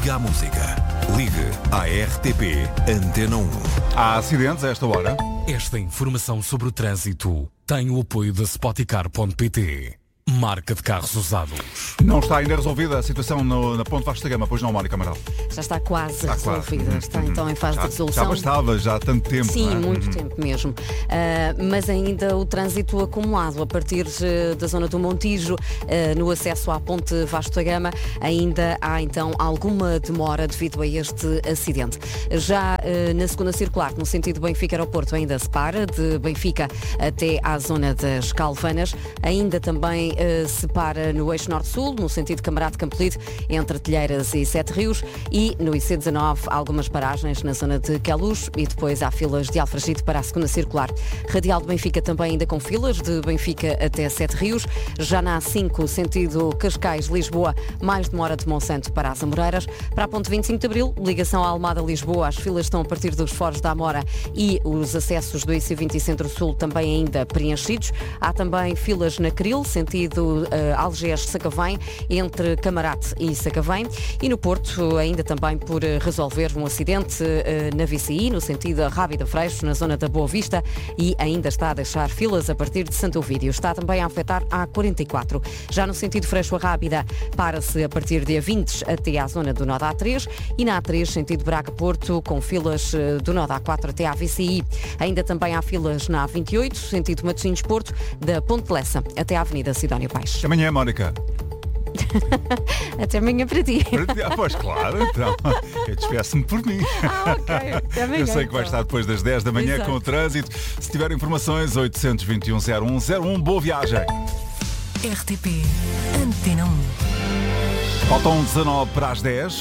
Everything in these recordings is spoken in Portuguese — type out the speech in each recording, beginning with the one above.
Liga à música. Ligue à RTP Antena 1. Há acidentes a esta hora? Esta informação sobre o trânsito tem o apoio da Spoticar.pt. Marca de carros usados. Não está ainda resolvida a situação na Ponte Vasta Gama, pois não, Mónica Amaral? Já está quase resolvida. Está então em fase de resolução. Já há tanto tempo. Sim, não é? muito tempo mesmo. Mas ainda o trânsito acumulado a partir da zona do Montijo, no acesso à Ponte Vasta Gama, ainda há então alguma demora devido a este acidente. Já na segunda circular, no sentido Benfica-Aeroporto, ainda se para, de Benfica até à zona das Calvanas. Ainda também se para no eixo norte-sul, no sentido Camarate-Campolide, entre Telheiras e Sete Rios, e no IC19 algumas paragens na zona de Queluz e depois há filas de Alfragide para a segunda circular. Radial de Benfica também ainda com filas, de Benfica até Sete Rios. Já na A5, sentido Cascais-Lisboa, mais demora de Monsanto para as Amoreiras. Para a ponte 25 de Abril, ligação à Almada-Lisboa, as filas estão a partir dos Foros da Amora e os acessos do IC20 e Centro-Sul também ainda preenchidos. Há também filas na Cril, sentido Algés-Sacavém, entre Camarate e Sacavém. E no Porto, ainda também por resolver um acidente na VCI, no sentido Rábida-Freixo, na zona da Boa Vista, e ainda está a deixar filas a partir de Santo Ovídio. Está também a afetar a A44. Já no sentido Freixo-Rábida, para-se a partir de A20 até à zona do nó da A3, e na A3, sentido Braga-Porto, com filas do nó da A4 até à VCI. Ainda também há filas na A28, sentido Matosinhos-Porto, da Ponte Lessa até à Avenida Sidónio Pais. Até amanhã, Mónica. Até amanhã para ti. Pois claro, então. Eu despeço-me por mim. Ok. Até amanhã, eu sei que vai estar depois das 10 da manhã. Exato. Com o trânsito. Se tiver informações, 821-0101. Boa viagem. RTP Antena 1. Faltam 19 para as 10.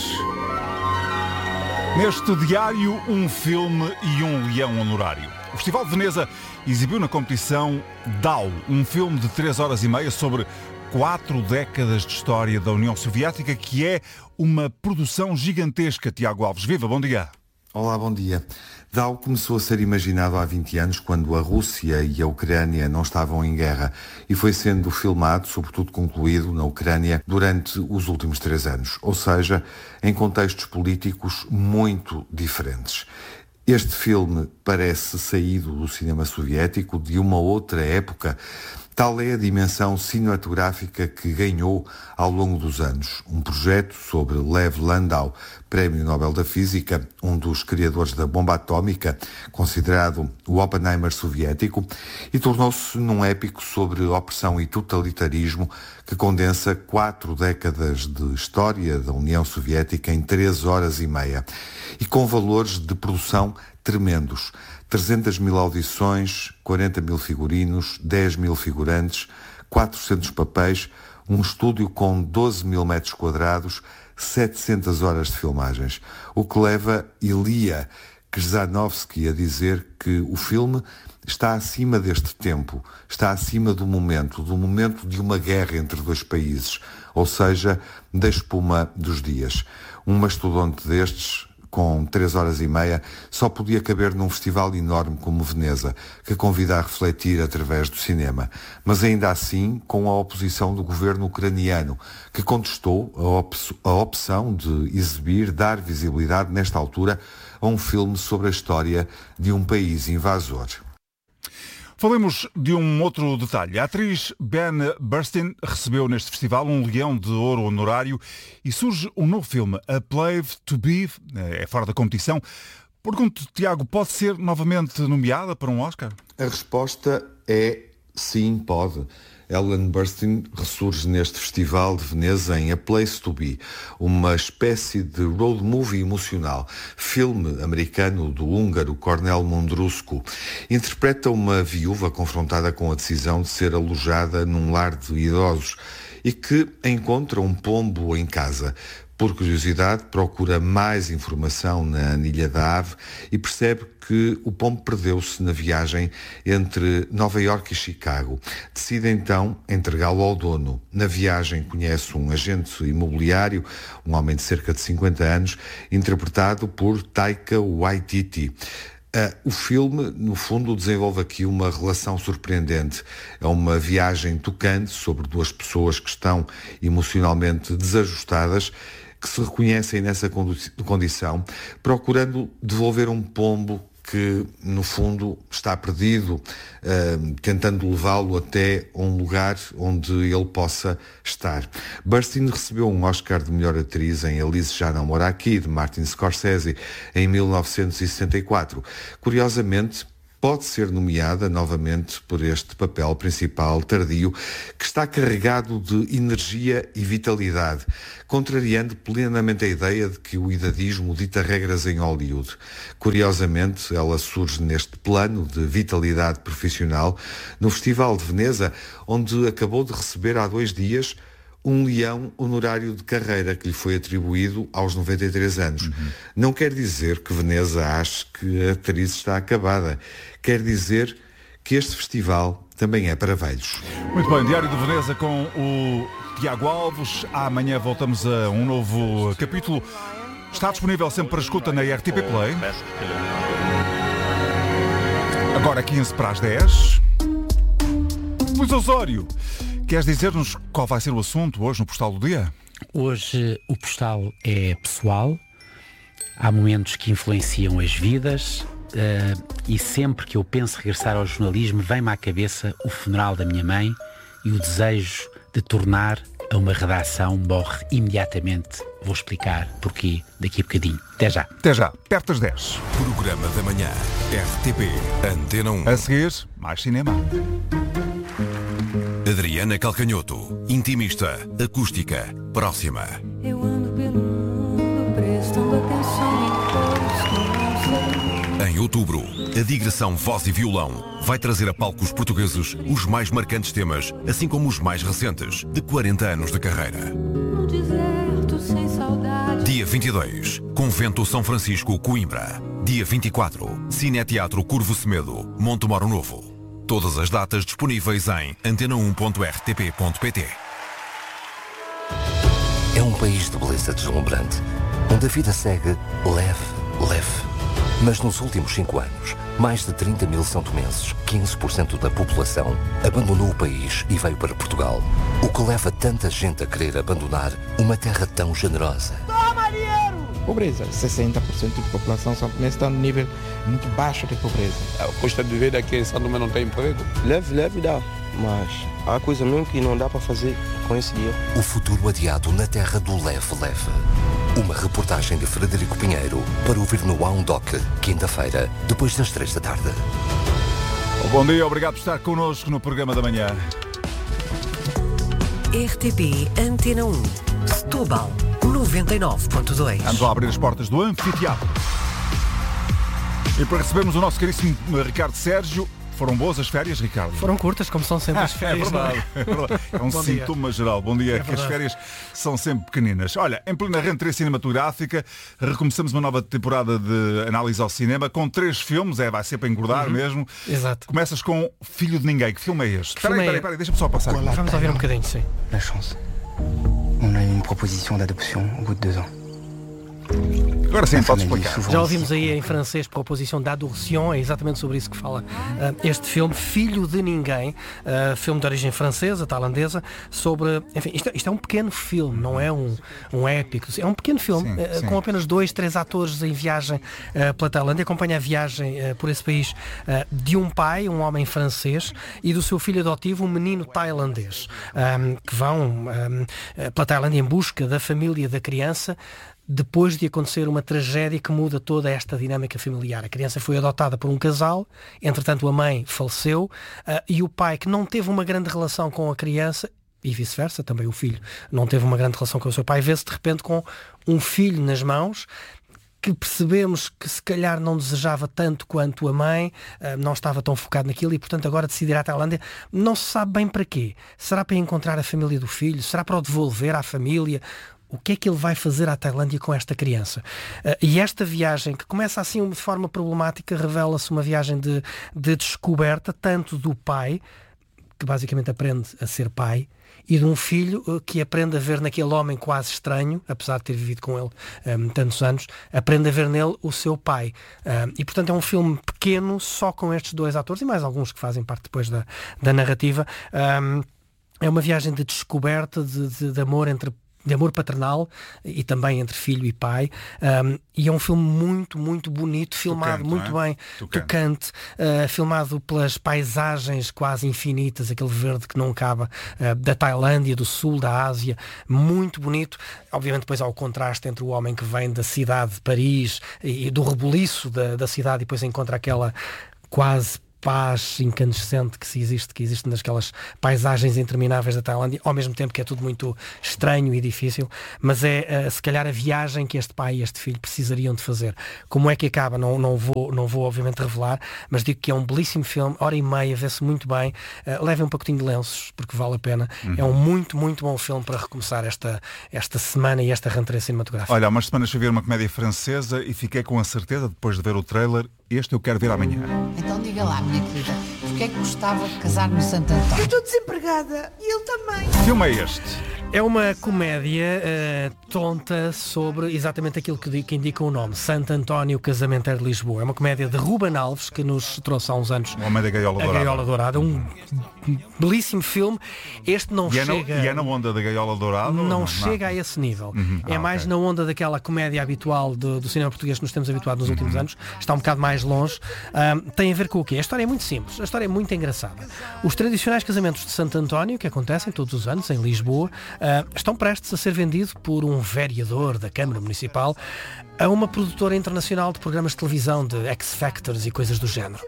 Neste diário, um filme e um leão honorário. O Festival de Veneza exibiu na competição DAO, um filme de 3 horas e meia sobre 4 décadas de história da União Soviética, que é uma produção gigantesca. Tiago Alves, viva, bom dia. Olá, bom dia. DAO começou a ser imaginado há 20 anos, quando a Rússia e a Ucrânia não estavam em guerra, e foi sendo filmado, sobretudo concluído, na Ucrânia durante os últimos 3 anos, ou seja, em contextos políticos muito diferentes. Este filme parece saído do cinema soviético, de uma outra época. Tal é a dimensão cinematográfica que ganhou ao longo dos anos. Um projeto sobre Lev Landau, Prémio Nobel da Física, um dos criadores da bomba atómica, considerado o Oppenheimer soviético, e tornou-se num épico sobre opressão e totalitarismo que condensa 4 décadas de história da União Soviética em 3 horas e meia. E com valores de produção tremendos. 300 mil audições, 40 mil figurinos, 10 mil figurantes, 400 papéis, um estúdio com 12 mil metros quadrados, 700 horas de filmagens. O que leva Ilya Krzanovsky a dizer que o filme está acima deste tempo, está acima do momento de uma guerra entre 2 países, ou seja, da espuma dos dias. Um mastodonte destes, com 3 horas e meia, só podia caber num festival enorme como Veneza, que convida a refletir através do cinema. Mas ainda assim, com a oposição do governo ucraniano, que contestou a opção de exibir, dar visibilidade nesta altura a um filme sobre a história de um país invasor. Falemos de um outro detalhe. A atriz Ben Burstyn recebeu neste festival um Leão de Ouro honorário e surge um novo filme, A Place to Be, é fora da competição. Pergunto, Tiago, pode ser novamente nomeada para um Oscar? A resposta é sim, pode. Ellen Burstyn ressurge neste Festival de Veneza em A Place to Be, uma espécie de road movie emocional, filme americano do húngaro Cornel Mundruczko. Interpreta uma viúva confrontada com a decisão de ser alojada num lar de idosos e que encontra um pombo em casa. Por curiosidade, procura mais informação na Anilha da Ave e percebe que o pombo perdeu-se na viagem entre Nova Iorque e Chicago. Decide então entregá-lo ao dono. Na viagem conhece um agente imobiliário, um homem de cerca de 50 anos, interpretado por Taika Waititi. O filme, no fundo, desenvolve aqui uma relação surpreendente. É uma viagem tocante sobre 2 pessoas que estão emocionalmente desajustadas, que se reconhecem nessa condição, procurando devolver um pombo que, no fundo, está perdido, tentando levá-lo até um lugar onde ele possa estar. Burstyn recebeu um Oscar de melhor atriz em Alice Já Não Mora Aqui, de Martin Scorsese, em 1964. Curiosamente, pode ser nomeada novamente por este papel principal tardio, que está carregado de energia e vitalidade, contrariando plenamente a ideia de que o idadismo dita regras em Hollywood. Curiosamente, ela surge neste plano de vitalidade profissional no Festival de Veneza, onde acabou de receber há 2 dias um leão honorário de carreira que lhe foi atribuído aos 93 anos. Não quer dizer que Veneza ache que a atriz está acabada. Quer dizer que este festival também é para velhos. Muito bem, Diário de Veneza com o Tiago Alves. Amanhã voltamos a um novo capítulo. Está disponível sempre para escuta na RTP Play. Agora 15 para as 10. Luís Osório, queres dizer-nos qual vai ser o assunto hoje no Postal do Dia? Hoje o postal é pessoal. Há momentos que influenciam as vidas. E sempre que eu penso regressar ao jornalismo, vem-me à cabeça o funeral da minha mãe e o desejo de tornar a uma redação morre imediatamente. Vou explicar porquê daqui a bocadinho. Até já. Até já, perto das 10. Programa da manhã. RTP Antena 1. A seguir, mais cinema. Adriana Calcanhoto, intimista, acústica, próxima. Eu ando pelo mundo prestando atenção em coisas que eu não sei. Em outubro, a digressão Voz e Violão vai trazer a palcos portugueses os mais marcantes temas, assim como os mais recentes, de 40 anos de carreira. No deserto sem saudade. Dia 22, Convento São Francisco, Coimbra. Dia 24, Cineteatro Curvo Semedo, Montemoro Novo. Todas as datas disponíveis em antena1.rtp.pt. É um país de beleza deslumbrante, onde a vida segue leve. Mas nos últimos 5 anos, mais de 30 mil são-tomenses, 15% da população, abandonou o país e veio para Portugal. O que leva tanta gente a querer abandonar uma terra tão generosa. Pobreza, 60% da população são-tomense está no nível muito baixo de pobreza. A custa de vida aqui em São Tomé não tem emprego? Leve dá, mas há coisa mesmo que não dá para fazer com esse dinheiro. O futuro adiado na terra do leve. Uma reportagem de Frederico Pinheiro para ouvir no A1 quinta-feira, depois das 3 da tarde. Bom dia, obrigado por estar connosco no programa da manhã. RTP Antena 1, Setúbal, 99.2. Vamos lá abrir as portas do anfiteatro. E para recebermos o nosso caríssimo Ricardo Sérgio. Foram boas as férias, Ricardo? Foram curtas, como são sempre as férias. É verdade. É um sintoma geral. Bom dia, que as férias são sempre pequeninas. Olha, em plena rentrée cinematográfica, recomeçamos uma nova temporada de análise ao cinema com 3 filmes, vai ser para engordar mesmo. Exato. Começas com Filho de Ninguém. Que filme é este? Espera aí, deixa-me só passar. Vamos ouvir um bocadinho, sim. La chance. On a une proposition d'adoption au bout de 2 ans. Agora sim, pode explicar. Já ouvimos aí em francês proposição d'adoption, é exatamente sobre isso que fala este filme, Filho de Ninguém, filme de origem francesa, tailandesa, sobre... Enfim, isto é um pequeno filme, não é um épico, é um pequeno filme, sim. Com apenas 2, 3 atores em viagem pela Tailândia, acompanha a viagem por esse país de um pai, um homem francês, e do seu filho adotivo, um menino tailandês, que vão pela Tailândia em busca da família da criança, depois de acontecer uma tragédia que muda toda esta dinâmica familiar. A criança foi adotada por um casal, entretanto a mãe faleceu, e o pai, que não teve uma grande relação com a criança, e vice-versa, também o filho não teve uma grande relação com o seu pai, vê-se de repente com um filho nas mãos, que percebemos que se calhar não desejava tanto quanto a mãe, não estava tão focado naquilo e, portanto, agora decidir ir à Tailândia, não se sabe bem para quê. Será para encontrar a família do filho? Será para o devolver à família? O que é que ele vai fazer à Tailândia com esta criança? E esta viagem, que começa assim de forma problemática, revela-se uma viagem de descoberta, tanto do pai, que basicamente aprende a ser pai, e de um filho que aprende a ver naquele homem quase estranho, apesar de ter vivido com ele tantos anos, aprende a ver nele o seu pai. E portanto é um filme pequeno, só com estes 2 atores e mais alguns que fazem parte depois da narrativa. É uma viagem de descoberta, de amor entre amor paternal e também entre filho e pai, e é um filme muito, muito bonito, filmado muito bem, tocante, filmado pelas paisagens quase infinitas, aquele verde que não acaba, da Tailândia, do sul da Ásia, muito bonito. Obviamente depois há o contraste entre o homem que vem da cidade de Paris e do rebuliço da cidade e depois encontra aquela quase paz incandescente que existe naquelas paisagens intermináveis da Tailândia, ao mesmo tempo que é tudo muito estranho e difícil, mas é se calhar a viagem que este pai e este filho precisariam de fazer. Como é que acaba? Não vou obviamente revelar, mas digo que é um belíssimo filme, 1h30, vê-se muito bem, levem um pacotinho de lenços, porque vale a pena. É um muito, muito bom filme para recomeçar esta semana e esta rentrée cinematográfica. Olha, há umas semanas fui ver uma comédia francesa e fiquei com a certeza, depois de ver o trailer, este eu quero ver amanhã. Então diga lá, minha querida, porque é que gostava de casar no Santo António? Eu estou desempregada e ele também. Que filme é este? É uma comédia tonta sobre exatamente aquilo que indica o nome, Santo António, Casamenteiro de Lisboa. É uma comédia de Ruben Alves, que nos trouxe há uns anos O Homem da Gaiola Dourada. Um belíssimo filme. Este não chega... E é na onda da Gaiola Dourada? Não chega a esse nível. É mais na onda daquela comédia habitual do cinema português que nos temos habituado nos últimos anos. Está um bocado mais longe. Tem a ver com o quê? A história é muito simples. A história é muito engraçada. Os tradicionais casamentos de Santo António, que acontecem todos os anos em Lisboa, estão prestes a ser vendido por um vereador da Câmara Municipal a uma produtora internacional de programas de televisão, de X-Factors e coisas do género.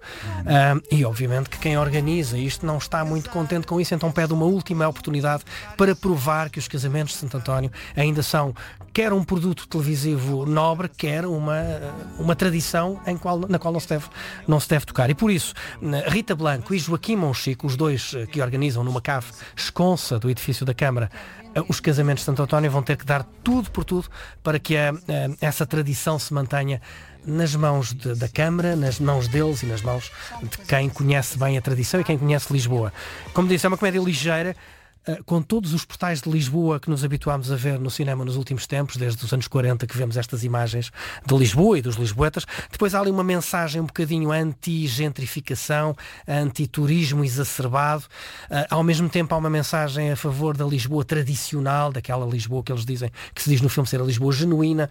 E obviamente que quem organiza isto não está muito contente com isso, então pede uma última oportunidade para provar que os casamentos de Santo António ainda são quer um produto televisivo nobre, quer uma tradição na qual não se deve tocar. E por isso, Rita Blanco e Joaquim Monchique, os dois que organizam numa cave esconsa do edifício da Câmara os casamentos de Santo António, vão ter que dar tudo por tudo para que essa tradição se mantenha nas mãos da Câmara, nas mãos deles e nas mãos de quem conhece bem a tradição e quem conhece Lisboa. Como disse, é uma comédia ligeira, com todos os portais de Lisboa que nos habituámos a ver no cinema nos últimos tempos, desde os anos 40 que vemos estas imagens de Lisboa e dos lisboetas. Depois há ali uma mensagem um bocadinho anti-gentrificação, anti-turismo exacerbado. Ao mesmo tempo há uma mensagem a favor da Lisboa tradicional, daquela Lisboa que eles dizem, que se diz no filme ser a Lisboa genuína.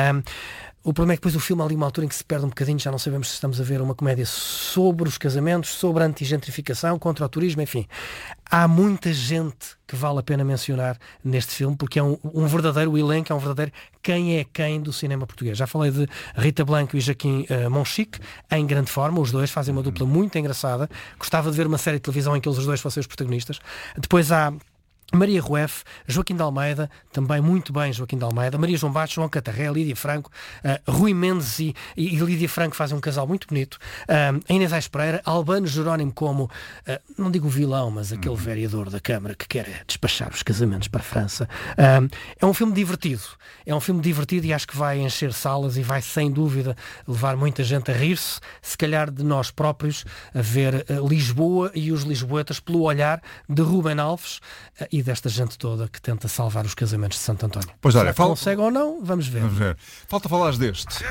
O problema é que depois o filme há ali uma altura em que se perde um bocadinho, já não sabemos se estamos a ver uma comédia sobre os casamentos, sobre a anti-gentrificação, contra o turismo, enfim. Há muita gente que vale a pena mencionar neste filme, porque é um verdadeiro elenco, é um verdadeiro quem é quem do cinema português. Já falei de Rita Blanco e Joaquim Monchique, em grande forma, os dois fazem uma dupla muito engraçada. Gostava de ver uma série de televisão em que eles os dois fossem os protagonistas. Depois há Maria Rueff, Joaquim de Almeida, também muito bem Joaquim de Almeida, Maria João Bastos, João Catarré, Lídia Franco, Rui Mendes e Lídia Franco fazem um casal muito bonito, a Inês Aires Pereira, Albano Jerónimo como, não digo vilão, mas aquele vereador da Câmara que quer despachar os casamentos para a França. É um filme divertido e acho que vai encher salas e vai sem dúvida levar muita gente a rir-se, se calhar de nós próprios, a ver Lisboa e os lisboetas pelo olhar de Ruben Alves e desta gente toda que tenta salvar os casamentos de Santo António. Pois olha, consegue ou não, vamos ver. Falta falares deste.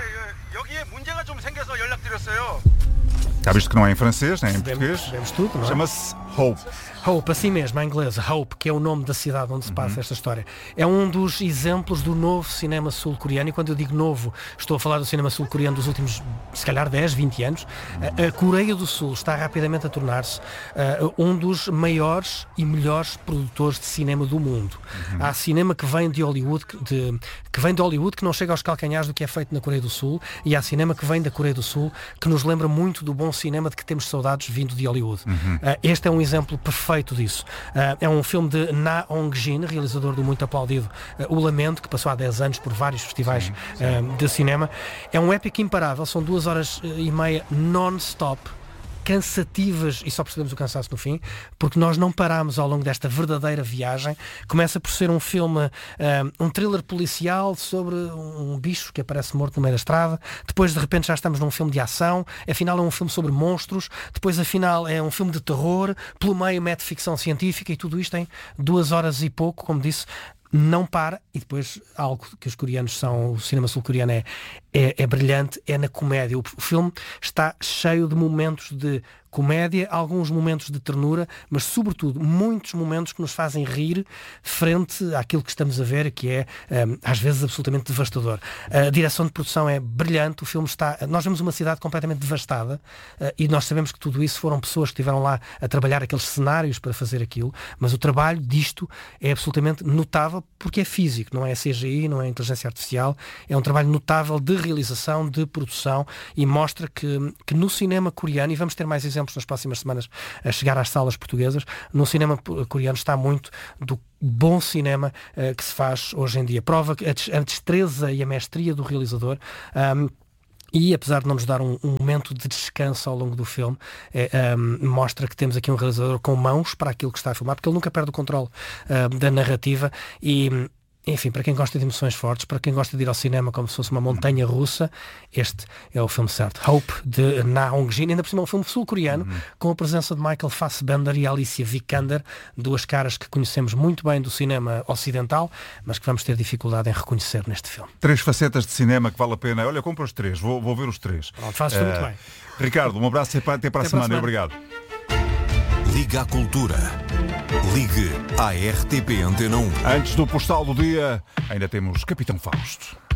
Já viste que não é em francês, nem em português? Vemos tudo, não é? Chama-se Hope. Hope, assim mesmo, em inglês, Hope, que é o nome da cidade onde se passa esta história. É um dos exemplos do novo cinema sul-coreano, e quando eu digo novo, estou a falar do cinema sul-coreano dos últimos, se calhar, 10, 20 anos. A Coreia do Sul está rapidamente a tornar-se um dos maiores e melhores produtores de cinema do mundo. Há cinema que vem de Hollywood, que não chega aos calcanhares do que é feito na Coreia do Sul, e há cinema que vem da Coreia do Sul, que nos lembra muito do bom cinema de que temos saudades vindo de Hollywood. Este é um exemplo perfeito disso. É um filme de Na Hong-jin, realizador do muito aplaudido O Lamento, que passou há 10 anos por vários festivais de cinema. É um épico imparável, são 2h30 non-stop, cansativas, e só percebemos o cansaço no fim, porque nós não paramos ao longo desta verdadeira viagem. Começa por ser um filme, um thriller policial sobre um bicho que aparece morto no meio da estrada, depois de repente já estamos num filme de ação, afinal é um filme sobre monstros, depois afinal é um filme de terror, pelo meio mete ficção científica, e tudo isto em 2 horas e pouco, como disse, não para. E depois algo que os coreanos são, o cinema sul-coreano é brilhante, é na comédia. O filme está cheio de momentos de comédia, alguns momentos de ternura, mas sobretudo muitos momentos que nos fazem rir frente àquilo que estamos a ver, que é às vezes absolutamente devastador. A direção de produção é brilhante, o filme nós vemos uma cidade completamente devastada e nós sabemos que tudo isso foram pessoas que estiveram lá a trabalhar aqueles cenários para fazer aquilo, mas o trabalho disto é absolutamente notável porque é físico, não é CGI, não é inteligência artificial, é um trabalho notável de realização, de produção e mostra que no cinema coreano, e vamos ter mais exemplos nas próximas semanas a chegar às salas portuguesas, no cinema coreano está muito do bom cinema que se faz hoje em dia. Prova a destreza e a mestria do realizador. E apesar de não nos dar um momento de descanso ao longo do filme, mostra que temos aqui um realizador com mãos para aquilo que está a filmar, porque ele nunca perde o controle da narrativa e, enfim, para quem gosta de emoções fortes, para quem gosta de ir ao cinema como se fosse uma montanha russa, este é o filme certo. Hope, de Na Hong-jin, ainda por cima um filme sul-coreano, com a presença de Michael Fassbender e Alicia Vikander, duas caras que conhecemos muito bem do cinema ocidental, mas que vamos ter dificuldade em reconhecer neste filme. 3 facetas de cinema que vale a pena. Olha, compra os 3, vou ver os 3. Pronto, fazes muito bem. Ricardo, um abraço e até para a semana. Obrigado. Liga à Cultura. Ligue à RTP Antena 1. Antes do postal do dia, ainda temos Capitão Fausto.